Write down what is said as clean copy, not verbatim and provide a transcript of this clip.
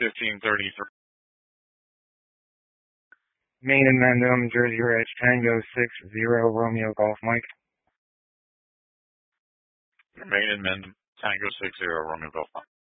1533. Main and Mendham, Jersey Ridge, Tango 60, Romeo Golf Mike. Main and Mendham, Tango 60, Romeo Golf Mike.